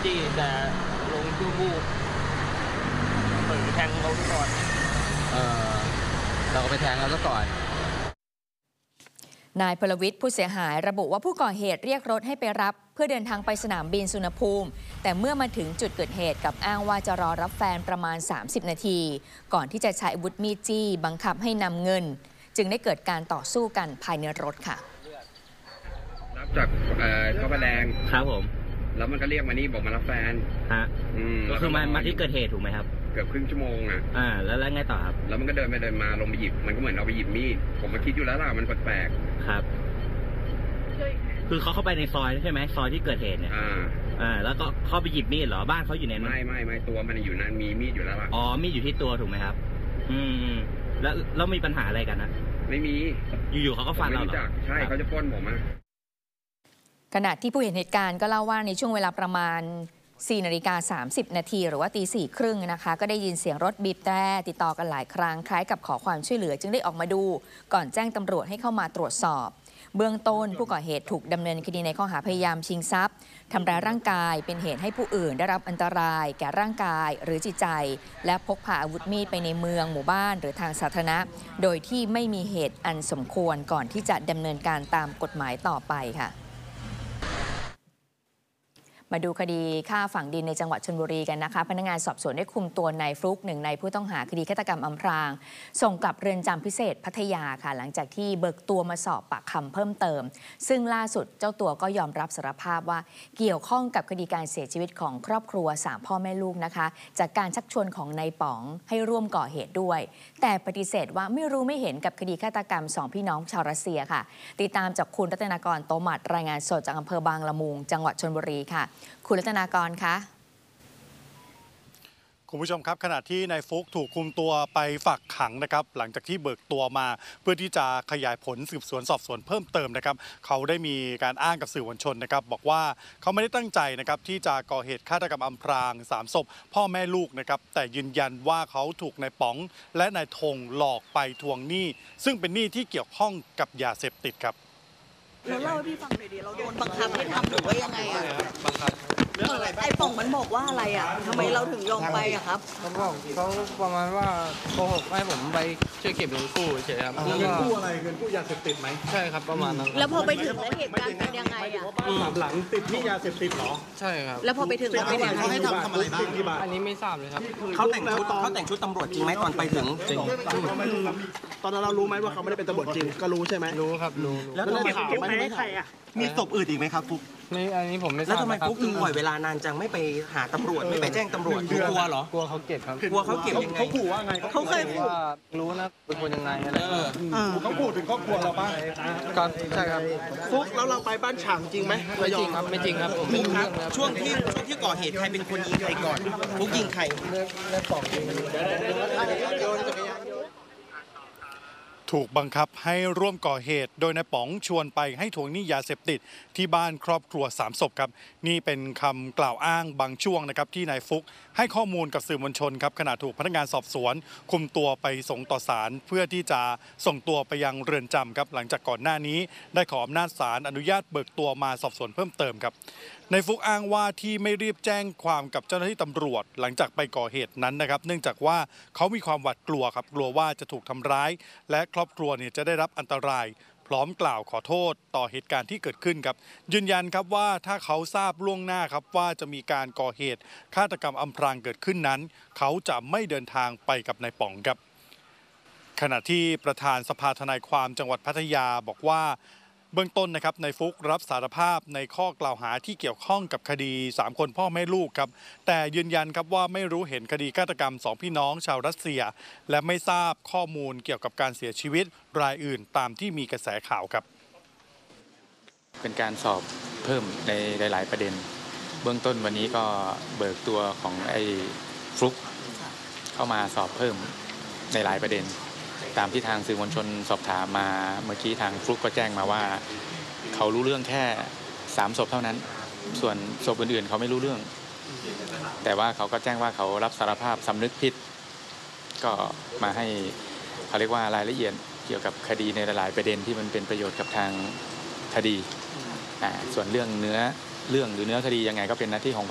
จี้แต่ลงชั่ววูบเปิดแทงเราก่อนเออเราก็ไปแทงเราซะก่อนนายพลวิทย์ผู้เสียหายระบุว่าผู้ก่อเหตุเรียกรถให้ไปรับเพื่อเดินทางไปสนามบินสุวรรณภูมิแต่เมื่อมาถึงจุดเกิดเหตุกับอ้างว่าจะรอรับแฟนประมาณ30นาทีก่อนที่จะใช้อาวุธมีดจี้บังคับให้นำเงินจึงได้เกิดการต่อสู้กันภายในรถค่ะรับจากพระประแดงครับผมแล้วมันก็เรียกมานี่บอกมารับแฟนฮะก็คือมาที่เกิดเหตุถูกไหมครับเกือบครึ่งชั่วโมงแล้วไงต่อครับแล้วมันก็เดินไปเดินมาลงไปหยิบมันก็เหมือนเอาไปหยิบมีดผมมาคิดอยู่แล้วล่ะมันแปลกๆครับคือเขาเข้าไปในซอยใช่ไหมซอยที่เกิดเหตุเนี่ยแล้วก็เข้าไปหยิบมีดเหรอบ้านเขาอยู่ไหนไม่ตัวมันอยู่นั้นมีมีดอยู่แล้วล่ะอ๋อมีดอยู่ที่ตัวถูกไหมครับแล้วมีปัญหาอะไรกันนะไม่มีอยู่ๆเขาก็ฟันเราเหรอใช่เขาจะปล้นผมขณะที่ผู้เห็นเหตุการณ์ก็เล่าว่าในช่วงเวลาประมาณ4:30 นาทีหรือว่า4:30นะคะก็ได้ยินเสียงรถบีบแตรติดต่อกันหลายครั้งคล้ายกับขอความช่วยเหลือจึงได้ออกมาดูก่อนแจ้งตำรวจให้เข้ามาตรวจสอบเบื้องต้นผู้ก่อเหตุถูกดำเนินคดีในข้อหาพยายามชิงทรัพย์ทำร้ายร่างกายเป็นเหตุให้ผู้อื่นได้รับอันตรายแก่ร่างกายหรือจิตใจและพกพาอาวุธมีดไปในเมืองหมู่บ้านหรือทางสาธารณะโดยที่ไม่มีเหตุอันสมควรก่อนที่จะดำเนินการตามกฎหมายต่อไปค่ะมาดูคดีฆ่าฝังดินในจังหวัดชลบุรีกันนะคะพนักงานสอบสวนได้คุมตัวนายฟลุ๊กหนึ่งในผู้ต้องหาคดีฆาตกรรมอำพรางส่งกลับเรือนจำพิเศษพัทยาค่ะหลังจากที่เบิกตัวมาสอบปากคำเพิ่มเติมซึ่งล่าสุดเจ้าตัวก็ยอมรับสารภาพว่าเกี่ยวข้องกับคดีการเสียชีวิตของครอบครัว3พ่อแม่ลูกนะคะจากการชักชวนของนายป๋องให้ร่วมก่อเหตุด้วยแต่ปฏิเสธว่าไม่รู้ไม่เห็นกับคดีฆาตกรรม2พี่น้องชาวรัสเซียค่ะติดตามจากคุณรัตนากรโตมัดรายงานสดจากอำเภอบางละมุงจังหวัดชลบุรีค่ะคุณรัตนากรคะคุณผู้ชมครับขณะที่นายฟุกถูกคุมตัวไปฝากขังนะครับหลังจากที่เบิกตัวมาเพื่อที่จะขยายผลสืบสวนสอบสวนเพิ่มเติมนะครับเขาได้มีการอ้างกับสื่อมวลชนนะครับบอกว่าเขาไม่ได้ตั้งใจนะครับที่จะก่อเหตุฆาตกรรมอำพราง3ศพพ่อแม่ลูกนะครับแต่ยืนยันว่าเขาถูกนายป๋องและนายธงหลอกไปทวงหนี้ซึ่งเป็นหนี้ที่เกี่ยวข้องกับยาเสพติดครับเราเล่าให้พี่ฟังหน่อยดิเราโดนบังคับให้ทำหรือว่ายังไงบังคับไอ้ป่องมันบอกว่าอะไรทำไมเราถึงยอมไปครับเขาบอกเขาประมาณว่าโกหกให้ผมไปช่วยเก็บเงินกู้เฉยครับเงินกู้อะไรเงินกู้ยาเสพติดไหมใช่ครับประมาณนั้นแล้วพอไปถึงแล้วเหตุการณ์เป็นยังไงหลังติดที่ยาเสพติดเหรอใช่ครับแล้วพอไปถึงแล้วเป็นยังไงเขาให้ทำอะไรบ้างอันนี้ไม่ทราบเลยครับเขาแต่งชุดตำรวจจริงไหมตอนไปถึงจริงตอนนั้นเรารู้ไหมว่าเขาไม่ได้เป็นตำรวจจริงก็รู้ใช่ไหมรู้ครับรู้แล้วทำไมฟุกไม่ให้ใครมีศพอื่นอีกไหมครับฟุกไม่อันนี้ผมไม่ทราบแล้วทำไมฟุกถึงปล่อยเวลานานจังไม่ไปหาตำรวจไม่ไปแจ้งตำรวจกลัวเหรอกลัวเขาเก็บครับกลัวเขาเก็บยังไงเขาขู่ว่าไงเขาเคยว่ารู้นะเป็นคนยังไงอะไรเขาพูดถึงครอบครัวเราบ้างก็ใช่ครับฟุกแล้วเราไปบ้านฉางจริงไหมไม่จริงครับไม่จริงครับฟุกครับช่วงที่ก่อเหตุใครเป็นคนยิงใครก่อนฟุกยิงใครถูกบังคับให้ร่วมก่อเหตุโดยนายป๋องชวนไปให้ทวงหนี้ยาเสพติดที่บ้านครอบครัว3ศพครับนี่เป็นคำกล่าวอ้างบางช่วงนะครับที่นายฟุกให้ข้อมูลกับสื่อมวลชนครับขณะถูกพนักงานสอบสวนคุมตัวไปส่งต่อศาลเพื่อที่จะส่งตัวไปยังเรือนจำครับหลังจากก่อนหน้านี้ได้ขออำนาจศาลอนุญาตเบิกตัวมาสอบสวนเพิ่มเติมครับนายฟุกอ้างว่าที่ไม่รีบแจ้งความกับเจ้าหน้าที่ตำรวจหลังจากไปก่อเหตุนั้นนะครับเนื่องจากว่าเขามีความหวาดกลัวครับกลัวว่าจะถูกทำร้ายและครอบครัวเนี่ยจะได้รับอันตรายพร้อมกล่าวขอโทษต่อเหตุการณ์ที่เกิดขึ้นครับยืนยันครับว่าถ้าเขาทราบล่วงหน้าครับว่าจะมีการก่อเหตุฆาตกรรมอำพรางเกิดขึ้นนั้นเขาจะไม่เดินทางไปกับนายป๋องครับขณะที่ประธานสภาทนายความจังหวัดพัทยาบอกว่าเบื้องต้นนะครับนายฟุกรับสารภาพในข้อกล่าวหาที่เกี่ยวข้องกับคดี3คนพ่อแม่ลูกครับแต่ยืนยันครับว่าไม่รู้เห็นคดีฆาตกรรม2พี่น้องชาวรัสเซียและไม่ทราบข้อมูลเกี่ยวกับการเสียชีวิตรายอื่นตามที่มีกระแสข่าวครับเป็นการสอบเพิ่มในหลายประเด็นเบื้องต้นวันนี้ก็เบิกตัวของไอ้ฟลุกเข้ามาสอบเพิ่มในหลายประเด็นตามที่ทางสื่อมวลชนสอบถามมาเมื่อกี้ทางฟลุกก็แจ้งมาว่าเขารู้เรื่องแค่3ศพเท่านั้นส่วนศพอื่นๆเขาไม่รู้เรื่องแต่ว่าเขาก็แจ้งว่าเขารับสารภาพสำนึกผิดก็มาให้เขาเรียกว่ารายละเอียดเกี่ยวกับคดีในหลายประเด็นที่มันเป็นประโยชน์กับทางคดีส่วนเรื่องหรือเนื้อคดียังไงก็เป็นหน้าที่ของ